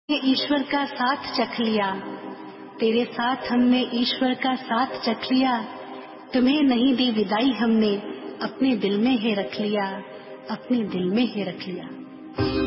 ये ईश्वर का साथ चख लिया, तेरे साथ हमने ईश्वर का साथ चख लिया। तुम्हें नहीं दी विदाई हमने, अपने दिल में ही रख लिया, अपने दिल में ही रख लिया।